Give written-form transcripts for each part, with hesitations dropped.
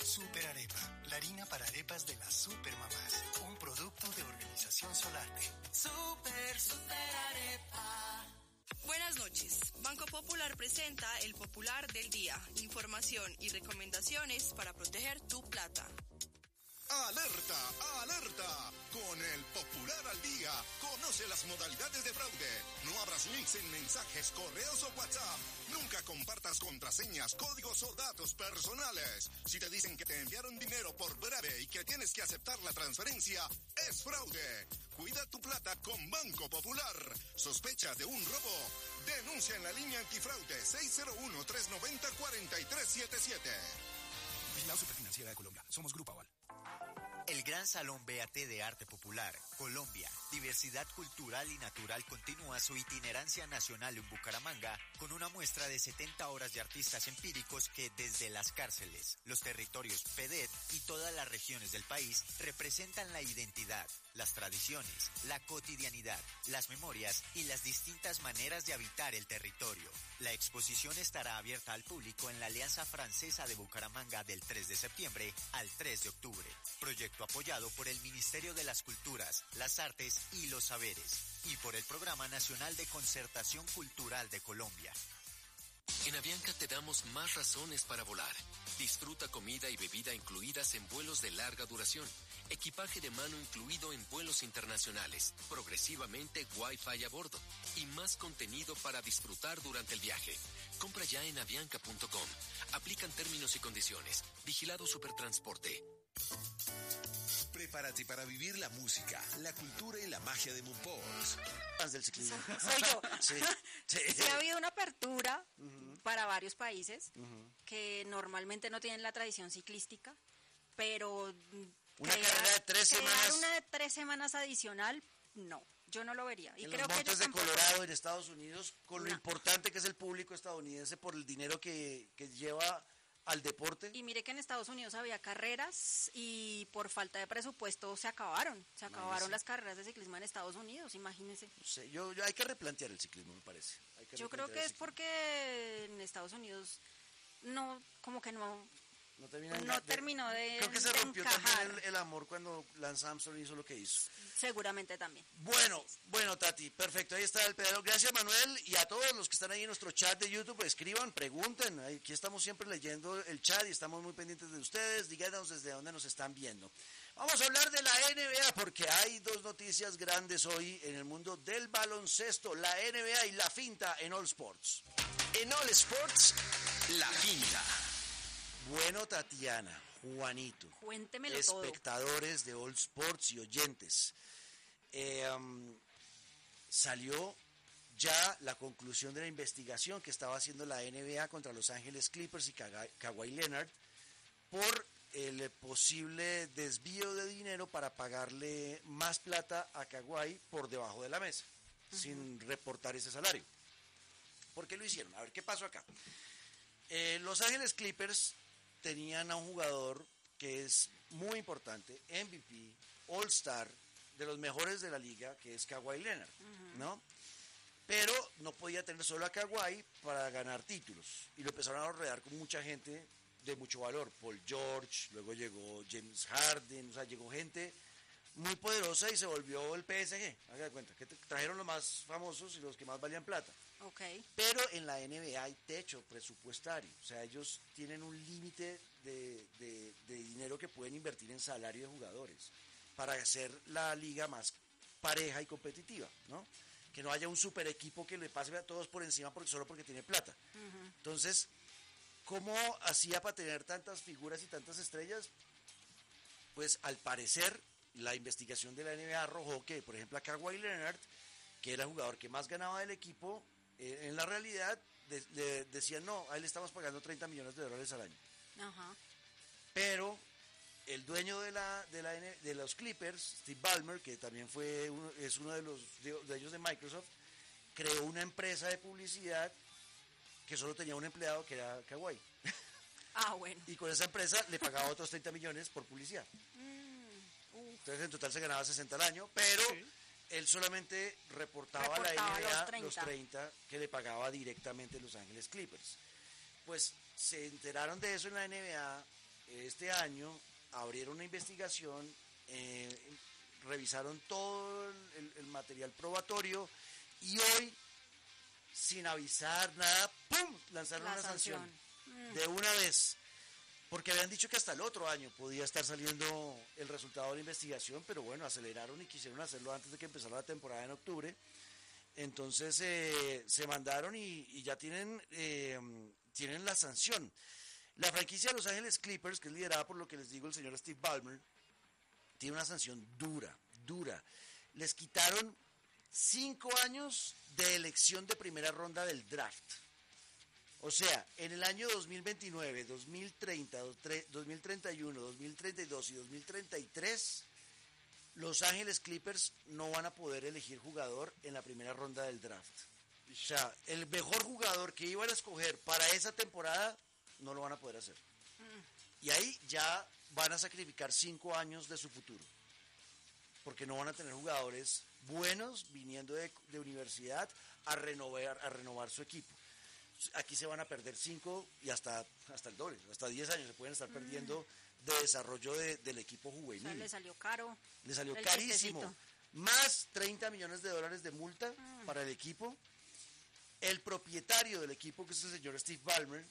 Super Arepa, la harina para arepas de las supermamás. Un producto de Organización Solarte. Super Arepa. Buenas noches. Banco Popular presenta el Popular del Día. Información y recomendaciones para proteger tu plata. ¡Alerta! ¡Alerta! Con el Popular al Día, conoce las modalidades de fraude. No abras links en mensajes, correos o WhatsApp. Nunca compartas contraseñas, códigos o datos personales. Si te dicen que te enviaron dinero por breve y que tienes que aceptar la transferencia, es fraude. Cuida tu plata con Banco Popular. ¿Sospecha de un robo? Denuncia en la línea antifraude 601-390-4377. La Superfinanciera de Colombia. Somos Grupo Aval. El Gran Salón BAT de Arte Popular, Colombia, Diversidad Cultural y Natural continúa su itinerancia nacional en Bucaramanga con una muestra de 70 horas de artistas empíricos que desde las cárceles, los territorios PEDET y todas las regiones del país representan la identidad, las tradiciones, la cotidianidad, las memorias y las distintas maneras de habitar el territorio. La exposición estará abierta al público en la Alianza Francesa de Bucaramanga del 3 de septiembre al 3 de octubre. Proyecto apoyado por el Ministerio de las Culturas, las Artes y los Saberes y por el Programa Nacional de Concertación Cultural de Colombia. En Avianca te damos más razones para volar. Disfruta comida y bebida incluidas en vuelos de larga duración. Equipaje de mano incluido en vuelos internacionales. Progresivamente Wi-Fi a bordo. Y más contenido para disfrutar durante el viaje. Compra ya en avianca.com. Aplican términos y condiciones. Vigilado Supertransporte. Prepárate para vivir la música, la cultura y la magia de Mompox. Del ciclismo. Soy yo. Sí. Sí, ha habido una apertura para varios países que normalmente no tienen la tradición ciclística, pero una carrera de 3 semanas. Una de 3 semanas adicional, no. Yo no lo vería. Y en creo los montes que de Colorado, en Estados Unidos, con lo importante que es el público estadounidense por el dinero que lleva al deporte. Y mire que en Estados Unidos había carreras y por falta de presupuesto se acabaron las carreras de ciclismo en Estados Unidos, imagínense. No sé, yo hay que replantear el ciclismo, me parece. Yo creo que es porque en Estados Unidos no terminó de creo que se rompió encajar. también el amor cuando Lance Armstrong hizo lo que hizo. Seguramente también. Bueno, Tati, perfecto, ahí está el pedal. Gracias, Manuel, y a todos los que están ahí en nuestro chat de YouTube, escriban, pregunten, aquí estamos siempre leyendo el chat y estamos muy pendientes de ustedes, díganos desde dónde nos están viendo. Vamos a hablar de la NBA porque hay 2 noticias grandes hoy en el mundo del baloncesto, la NBA y la finta en All Sports. En All Sports, la finta. Bueno, Tatiana, Juanito, cuéntemelo espectadores de All Sports y oyentes, salió ya la conclusión de la investigación que estaba haciendo la NBA contra Los Ángeles Clippers y Kawhi Leonard por el posible desvío de dinero para pagarle más plata a Kawhi por debajo de la mesa, sin reportar ese salario. ¿Por qué lo hicieron? A ver, ¿qué pasó acá? Los Ángeles Clippers tenían a un jugador que es muy importante, MVP, All-Star, de los mejores de la liga, que es Kawhi Leonard, ¿no? Pero no podía tener solo a Kawhi para ganar títulos. Y lo empezaron a rodear con mucha gente de mucho valor. Paul George, luego llegó James Harden, o sea, llegó gente muy poderosa y se volvió el PSG. Haga de cuenta, que trajeron los más famosos y los que más valían plata. Okay. Pero en la NBA hay techo presupuestario, o sea, ellos tienen un límite de dinero que pueden invertir en salario de jugadores para hacer la liga más pareja y competitiva, ¿no? Que no haya un super equipo que le pase a todos por encima solo porque tiene plata. Entonces, ¿cómo hacía para tener tantas figuras y tantas estrellas? Pues al parecer la investigación de la NBA arrojó que, por ejemplo, a Kawhi Leonard, que era el jugador que más ganaba del equipo, en la realidad le decían, no, a él le estamos pagando $30 millones al año. Ajá. Pero el dueño de los Clippers, Steve Ballmer, que también es uno de ellos de Microsoft, creó una empresa de publicidad que solo tenía un empleado que era Kawhi. Ah, bueno. Y con esa empresa le pagaba otros 30 millones por publicidad. Entonces en total se ganaba 60 al año, pero él solamente reportaba a la NBA los 30 que le pagaba directamente Los Ángeles Clippers. Pues se enteraron de eso en la NBA, este año abrieron una investigación, revisaron todo el material probatorio y hoy, sin avisar nada, ¡pum!, lanzaron una sanción de una vez. Porque habían dicho que hasta el otro año podía estar saliendo el resultado de la investigación, pero bueno, aceleraron y quisieron hacerlo antes de que empezara la temporada en octubre. Entonces se mandaron y ya tienen la sanción. La franquicia de Los Ángeles Clippers, que es liderada por lo que les digo el señor Steve Ballmer, tiene una sanción dura. Les quitaron 5 años de elección de primera ronda del draft. O sea, en el año 2029, 2030, 2031, 2032 y 2033, Los Ángeles Clippers no van a poder elegir jugador en la primera ronda del draft. O sea, el mejor jugador que iban a escoger para esa temporada no lo van a poder hacer. Y ahí ya van a sacrificar 5 años de su futuro. Porque no van a tener jugadores buenos viniendo de universidad a renovar su equipo. Aquí se van a perder 5 y hasta el doble, hasta 10 años se pueden estar perdiendo de desarrollo del equipo juvenil. O sea, le salió caro. Le salió carísimo. Chistecito. Más $30 millones de multa para el equipo. El propietario del equipo, que es el señor Steve Ballmer,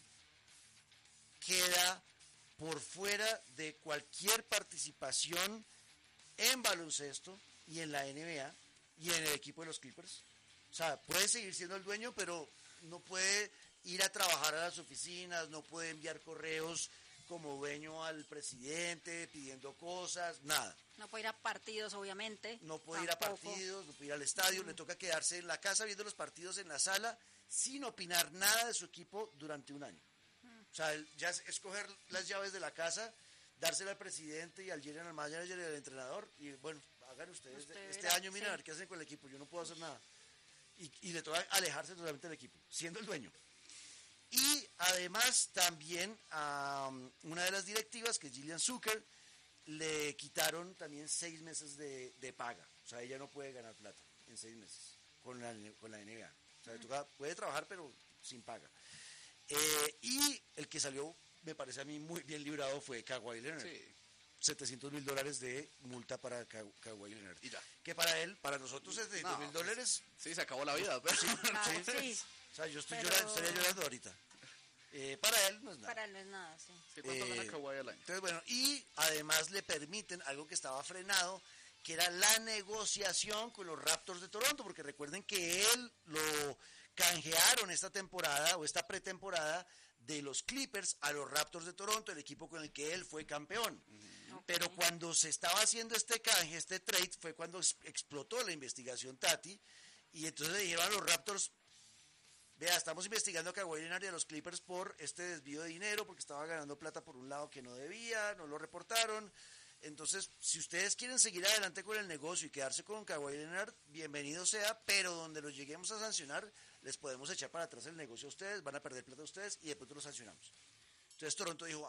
queda por fuera de cualquier participación en baloncesto y en la NBA y en el equipo de los Clippers. O sea, puede seguir siendo el dueño, pero no puede ir a trabajar a las oficinas, no puede enviar correos como dueño al presidente pidiendo cosas, nada. No puede ir a partidos, obviamente. No puede ir a partidos, no puede ir al estadio, le toca quedarse en la casa viendo los partidos en la sala sin opinar nada de su equipo durante un año. O sea, ya es coger las llaves de la casa, dársela al presidente y al general manager y al entrenador y bueno, hagan ustedes este año, miren a ver qué hacen con el equipo, yo no puedo hacer nada. Y le toca alejarse totalmente del equipo, siendo el dueño. Y además también a una de las directivas, que es Gillian Zucker, le quitaron también 6 meses de paga. O sea, ella no puede ganar plata en 6 meses con la NBA. O sea, le toca, puede trabajar pero sin paga. Y el que salió, me parece a mí muy bien librado, fue Kawhi Leonard. Sí. $700,000 de multa para Kawhi Leonard. Y ya. Que para nosotros $700,000. Sí, se acabó la vida. Pero... Sí. O sea, yo estaría llorando ahorita. Para él no es nada. Para él no es nada, sí. ¿Cuánto gana Kawhi al año? Entonces, bueno, y además le permiten algo que estaba frenado, que era la negociación con los Raptors de Toronto, porque recuerden que él lo canjearon esta temporada o esta pretemporada de los Clippers a los Raptors de Toronto, el equipo con el que él fue campeón. Pero cuando se estaba haciendo este canje, este trade, fue cuando explotó la investigación Tati, y entonces le dijeron a los Raptors, vea, estamos investigando a Kawhi Leonard y a los Clippers por este desvío de dinero, porque estaba ganando plata por un lado que no debía, no lo reportaron. Entonces, si ustedes quieren seguir adelante con el negocio y quedarse con Kawhi Leonard, bienvenido sea, pero donde los lleguemos a sancionar, les podemos echar para atrás el negocio a ustedes, van a perder plata a ustedes y después los sancionamos. Entonces Toronto dijo,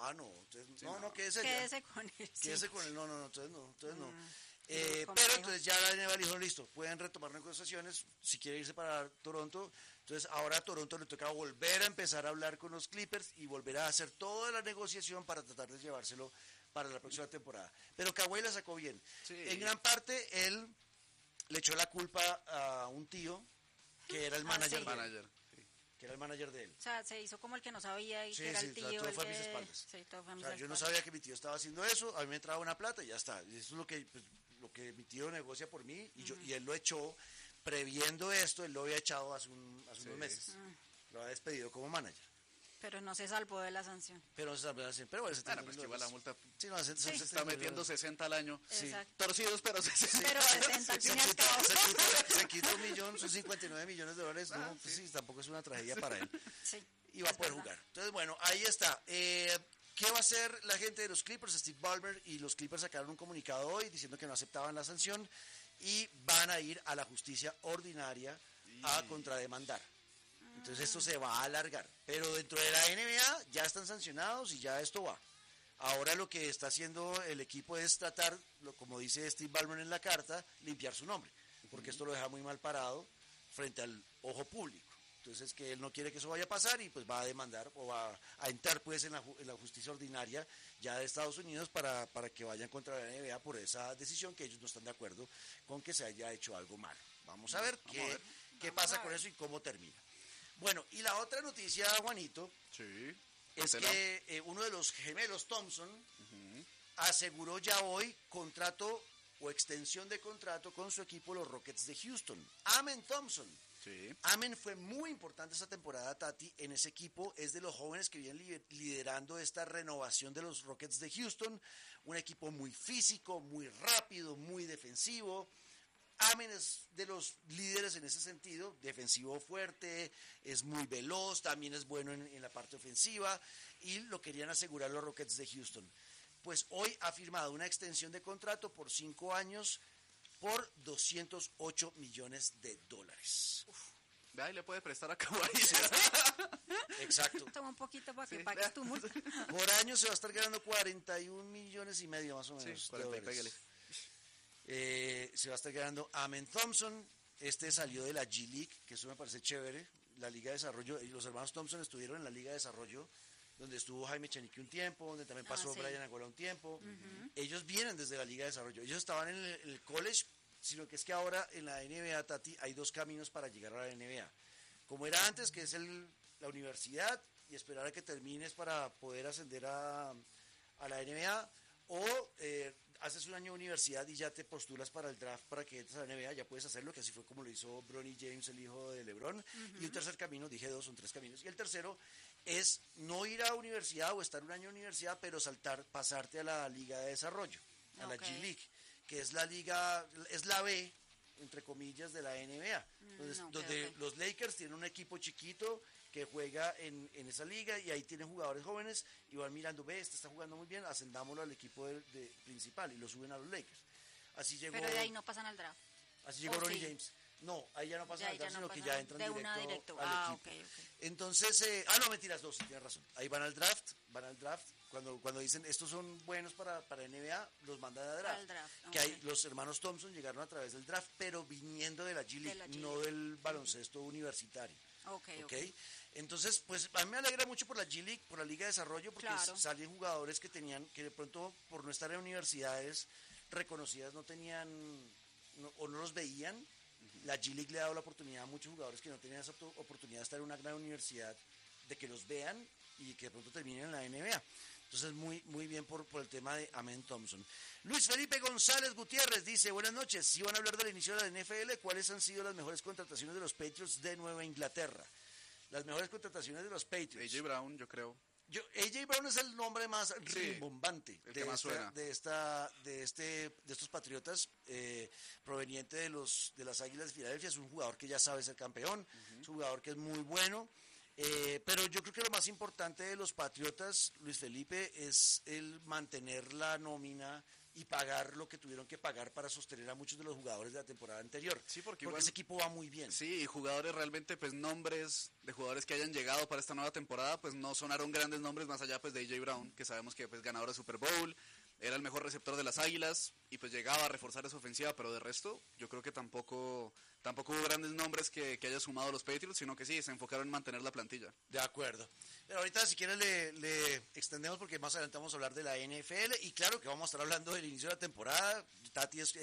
quédese con él. Quédese con él, entonces no. Pero entonces ya la NBA dijo, listo, pueden retomar negociaciones si quiere irse para Toronto. Entonces ahora a Toronto le toca volver a empezar a hablar con los Clippers y volver a hacer toda la negociación para tratar de llevárselo para la próxima temporada. Pero Kawhi la sacó bien. Sí. En gran parte él le echó la culpa a un tío que era el manager de él. Que era el manager de él. O sea, se hizo como el que no sabía y que era el tío. Todo fue a mis espaldas. Sí, todo fue a mis espaldas. Yo no sabía que mi tío estaba haciendo eso, a mí me entraba una plata y ya está. Y eso es lo que mi tío negocia por mí y él lo echó previendo esto, él lo había echado hace unos meses. Lo había despedido como manager. Pero no se salvó de la sanción. Pero bueno, pues igual la multa. Sí, no, se está metiendo 60 al año. Sí. Torcidos, pero 60. Pero 60 al fin y al cabo. Se quita $1 millón, son $59 millones. No, pues sí, tampoco es una tragedia para él. Sí. Y va a poder jugar. Entonces, bueno, ahí está. ¿Qué va a hacer la gente de los Clippers? Steve Ballmer y los Clippers sacaron un comunicado hoy diciendo que no aceptaban la sanción y van a ir a la justicia ordinaria a contrademandar. Entonces esto se va a alargar, pero dentro de la NBA ya están sancionados y ya esto va. Ahora lo que está haciendo el equipo es tratar, como dice Steve Ballmer en la carta, limpiar su nombre, porque esto lo deja muy mal parado frente al ojo público. Entonces que él no quiere que eso vaya a pasar y pues va a demandar o va a entrar pues en la justicia ordinaria ya de Estados Unidos para que vayan contra la NBA por esa decisión, que ellos no están de acuerdo con que se haya hecho algo malo. Vamos a ver qué pasa con eso y cómo termina. Bueno, y la otra noticia, Juanito, es que uno de los gemelos Thompson aseguró ya hoy contrato o extensión de contrato con su equipo, los Rockets de Houston. Amen Thompson. Sí. Amen fue muy importante esta temporada, Tati, en ese equipo. Es de los jóvenes que vienen liderando esta renovación de los Rockets de Houston. Un equipo muy físico, muy rápido, muy defensivo. Amen es de los líderes en ese sentido, defensivo fuerte, es muy veloz, también es bueno en la parte ofensiva y lo querían asegurar los Rockets de Houston. Pues hoy ha firmado una extensión de contrato por 5 años por $208 millones. Vea, y le puede prestar a Kawhi. Exacto. Toma un poquito para que pagues tu multa. Por año se va a estar ganando 41 millones y medio más o menos. Sí, 40 y pégale. Se va a estar ganando Amen Thompson. Este salió de la G League, que eso me parece chévere. La Liga de Desarrollo, y los hermanos Thompson estuvieron en la Liga de Desarrollo, donde estuvo Jaime Chenique un tiempo, donde también pasó Brian Angola un tiempo. Ellos vienen desde la Liga de Desarrollo. Ellos estaban en el college, sino que es que ahora en la NBA, Tati, hay 2 caminos para llegar a la NBA. Como era antes, que es la universidad, y esperar a que termines para poder ascender a la NBA, o haces un año de universidad y ya te postulas para el draft para que entres a la NBA, ya puedes hacerlo, que así fue como lo hizo Bronny James, el hijo de LeBron. Y un tercer camino, dije 2, son 3 caminos. Y el tercero es no ir a universidad o estar un año en universidad, pero pasarte a la Liga de Desarrollo, a la G League, que es la B, entre comillas, de la NBA. Entonces, donde los Lakers tienen un equipo chiquito que juega en esa liga y ahí tienen jugadores jóvenes y van mirando, este está jugando muy bien, ascendámoslo al equipo principal y lo suben a los Lakers. Así llegó. Pero de ahí no pasan al draft. Así llegó Ronnie James. No, ahí ya no pasan al draft, sino que ya entran directo al equipo. Okay. Entonces, no mentiras, sí, tienes razón. Ahí van al draft. Cuando dicen estos son buenos para NBA, los mandan a draft. Que hay, los hermanos Thompson llegaron a través del draft, pero viniendo de la G League, no del baloncesto universitario. Okay. Entonces, pues a mí me alegra mucho por la G League, por la Liga de Desarrollo, porque salen jugadores que de pronto por no estar en universidades reconocidas no tenían o no los veían. La G League le ha dado la oportunidad a muchos jugadores que no tenían esa oportunidad de estar en una gran universidad, de que los vean y que de pronto terminen en la NBA. Entonces, muy bien por el tema de Amen Thompson. Luis Felipe González Gutiérrez dice, buenas noches, si van a hablar del inicio de la NFL, ¿cuáles han sido las mejores contrataciones de los Patriots de Nueva Inglaterra? Las mejores contrataciones de los Patriots. A.J. Brown, yo creo. A.J. Brown es el nombre más rimbombante de estos Patriotas, proveniente de las Águilas de Filadelfia. Es un jugador que ya sabe ser campeón, es un jugador que es muy bueno. Pero yo creo que lo más importante de los Patriotas, Luis Felipe, es el mantener la nómina y pagar lo que tuvieron que pagar para sostener a muchos de los jugadores de la temporada anterior. Sí, porque ese equipo va muy bien. Sí, y jugadores realmente, pues nombres de jugadores que hayan llegado para esta nueva temporada, pues no sonaron grandes nombres más allá pues de A.J. Brown, que sabemos que pues ganador de Super Bowl, era el mejor receptor de las Águilas y pues llegaba a reforzar esa ofensiva, pero de resto yo creo que tampoco hubo grandes nombres que haya sumado los Patriots, sino que sí, se enfocaron en mantener la plantilla. De acuerdo. Pero ahorita si quieres le extendemos porque más adelante vamos a hablar de la NFL y claro que vamos a estar hablando del inicio de la temporada. Tati es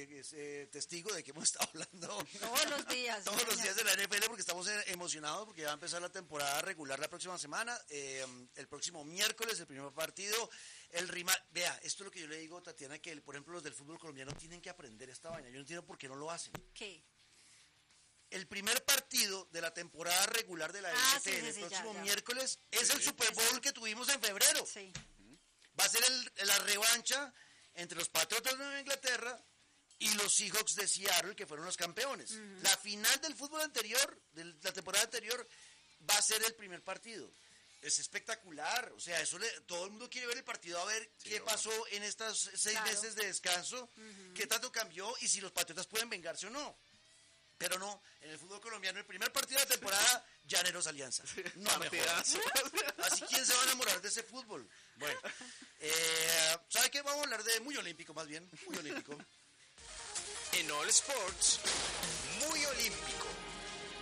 testigo de que hemos estado hablando todos los días. Todos los días de la NFL porque estamos emocionados porque ya va a empezar la temporada regular la próxima semana. El próximo miércoles, el primer partido. Vea, esto es lo que yo le digo, Tatiana, que por ejemplo los del fútbol colombiano tienen que aprender esta vaina. Yo no entiendo por qué no lo hacen. ¿Qué? El primer partido de la temporada regular de la NFL el próximo miércoles es el Super Bowl que tuvimos en febrero. Sí. Va a ser la revancha entre los Patriotas de Nueva Inglaterra y los Seahawks de Seattle, que fueron los campeones. La final del fútbol anterior, de la temporada anterior, va a ser el primer partido. Es espectacular, o sea, todo el mundo quiere ver el partido a ver qué pasó en estas 6 meses de descanso, qué tanto cambió y si los Patriotas pueden vengarse o no. Pero no, en el fútbol colombiano, el primer partido de la temporada, Llaneros Alianza. No mejor. Así, ¿quién se va a enamorar de ese fútbol? Bueno, ¿sabe qué? Vamos a hablar de muy olímpico, más bien, muy olímpico. En All Sports, muy olímpico.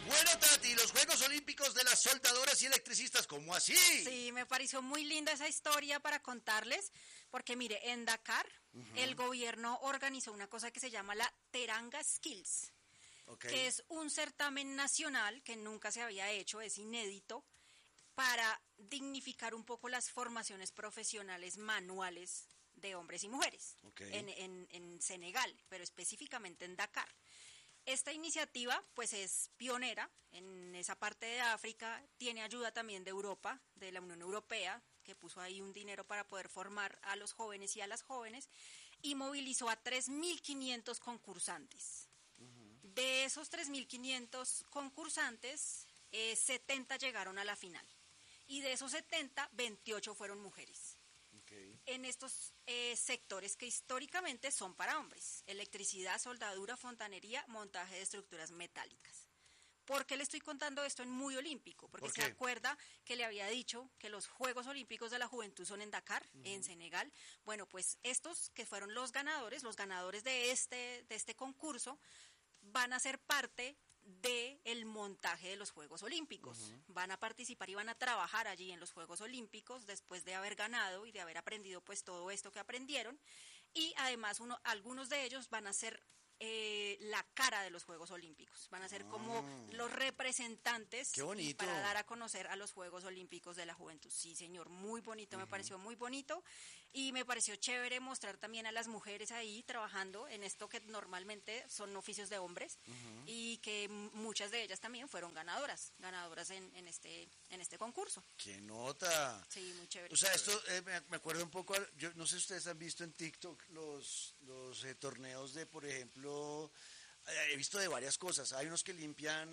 Bueno, Tati, los Juegos Olímpicos de las soldadoras y electricistas, ¿cómo así? Sí, me pareció muy linda esa historia para contarles, porque mire, en Dakar el gobierno organizó una cosa que se llama la Teranga Skills, que es un certamen nacional que nunca se había hecho, es inédito, para dignificar un poco las formaciones profesionales manuales de hombres y mujeres en Senegal, pero específicamente en Dakar. Esta iniciativa pues es pionera en esa parte de África, tiene ayuda también de Europa, de la Unión Europea, que puso ahí un dinero para poder formar a los jóvenes y a las jóvenes, y movilizó a 3.500 concursantes. De esos 3.500 concursantes, 70 llegaron a la final, y de esos 70, 28 fueron mujeres. En estos sectores que históricamente son para hombres: electricidad, soldadura, fontanería, montaje de estructuras metálicas. ¿Por qué le estoy contando esto en Muy Olímpico? Porque se acuerda que le había dicho que los Juegos Olímpicos de la Juventud son en Dakar, en Senegal. Bueno, pues estos que fueron los ganadores de este concurso, van a ser parte del montaje de los Juegos Olímpicos. Van a participar y van a trabajar allí en los Juegos Olímpicos después de haber ganado y de haber aprendido pues todo esto que aprendieron, y además algunos de ellos van a ser la cara de los Juegos Olímpicos, van a ser como los representantes para dar a conocer a los Juegos Olímpicos de la Juventud. Sí, señor, muy bonito, me pareció muy bonito, y me pareció chévere mostrar también a las mujeres ahí trabajando en esto que normalmente son oficios de hombres, y que muchas de ellas también fueron ganadoras en este concurso. ¡Qué nota! Sí, muy chévere. O sea, esto me acuerda un poco, yo no sé si ustedes han visto en TikTok los torneos de, por ejemplo, he visto de varias cosas. Hay unos que limpian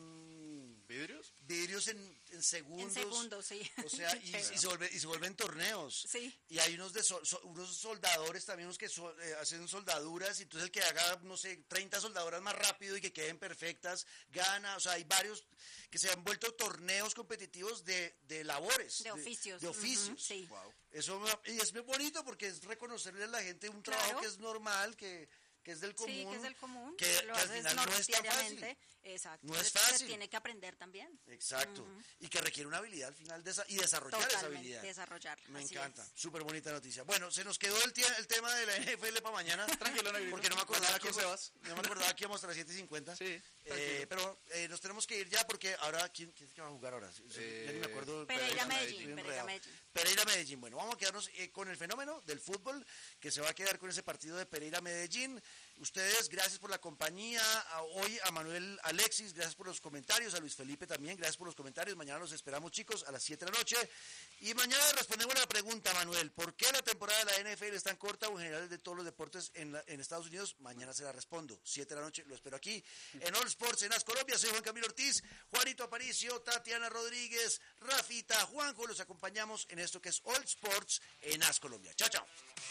vidrios en segundos. En segundos, sí. O sea, y se vuelven torneos. Sí. Y hay unos unos soldadores también, unos que hacen soldaduras, y entonces el que haga, no sé, 30 soldaduras más rápido y que queden perfectas, gana. O sea, hay varios que se han vuelto torneos competitivos de labores. De oficios. De oficios. Sí. Wow. Eso y es muy bonito porque es reconocerle a la gente un trabajo que es normal, que es del común. Sí, que es del común. Que al final no es tan fácil. Exacto. No es fácil. Se tiene que aprender también. Exacto. Y que requiere una habilidad al final y desarrollar esa habilidad. Desarrollarla. Me encanta. Súper bonita noticia. Bueno, se nos quedó el tema de la NFL para mañana. Tranquilo, no, porque no me acordaba que íbamos a las 7:50. Sí. Pero nos tenemos que ir ya, porque ahora ¿quién va a jugar ahora? Ya ni me acuerdo. Pereira Medellín. Bueno, vamos a quedarnos con el fenómeno del fútbol, que se va a quedar con ese partido de Pereira Medellín. Ustedes, gracias por la compañía. Hoy a Manuel Alexis, gracias por los comentarios. A Luis Felipe también, gracias por los comentarios. Mañana los esperamos, chicos, a las 7 de la noche. Y mañana respondemos la pregunta, Manuel: ¿por qué la temporada de la NFL es tan corta, o en general de todos los deportes en Estados Unidos? Mañana se la respondo, 7 de la noche, lo espero aquí en All Sports en As Colombia. Soy Juan Camilo Ortiz, Juanito Aparicio, Tatiana Rodríguez, Rafita, Juanjo. Los acompañamos en esto que es All Sports en As Colombia. Chao, chao.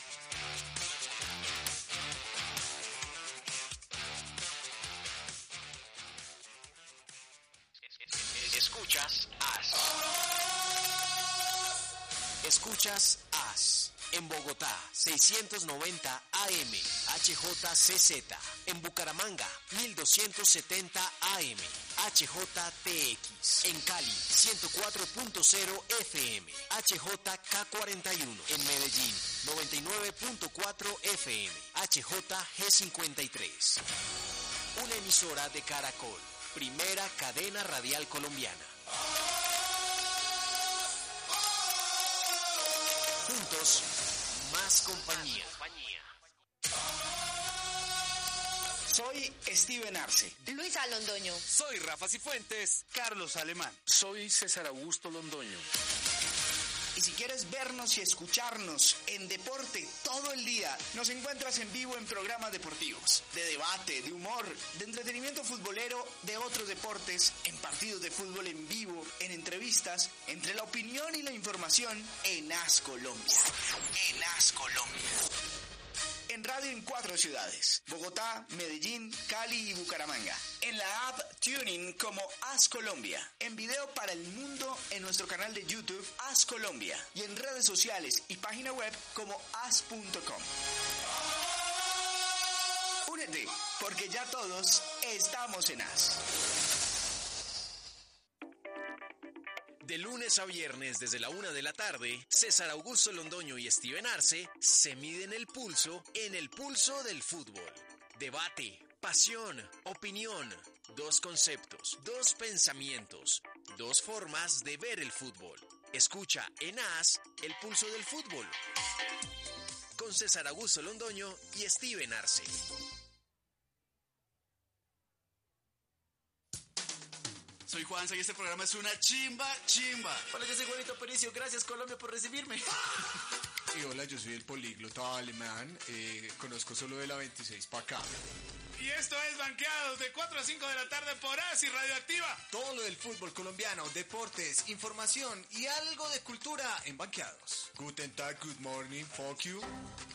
Escuchas Escuchas AS. En Bogotá, 690 AM, HJCZ. En Bucaramanga, 1270 AM, HJTX. En Cali, 104.0 FM, HJK41. En Medellín, 99.4 FM, HJG53. Una emisora de Caracol, primera cadena radial colombiana. Juntos, más compañía. Soy Steven Arce. Luisa Londoño. Soy Rafa Cifuentes. Carlos Alemán. Soy César Augusto Londoño. Y si quieres vernos y escucharnos en deporte todo el día, nos encuentras en vivo en programas deportivos, de debate, de humor, de entretenimiento futbolero, de otros deportes, en partidos de fútbol en vivo, en entrevistas, entre la opinión y la información, en As Colombia. En As Colombia. En radio en 4 ciudades: Bogotá, Medellín, Cali y Bucaramanga. En la app TuneIn como As Colombia. En video para el mundo en nuestro canal de YouTube As Colombia. Y en redes sociales y página web como as.com. Únete, porque ya todos estamos en As. De lunes a viernes desde la 1 de la tarde, César Augusto Londoño y Steven Arce se miden el pulso en el pulso del fútbol. Debate, pasión, opinión, 2 conceptos, 2 pensamientos, 2 formas de ver el fútbol. Escucha en AS el pulso del fútbol con César Augusto Londoño y Steven Arce. Soy Juanza y este programa es una chimba. Hola, yo soy Juanito Pericio. Gracias, Colombia, por recibirme. Y hola, yo soy el políglota alemán. Conozco solo de la 26 para acá. Y esto es Banqueados de 4 a 5 de la tarde por ASI Radioactiva. Todo lo del fútbol colombiano, deportes, información y algo de cultura en Banqueados. Guten Tag, good morning, fuck you.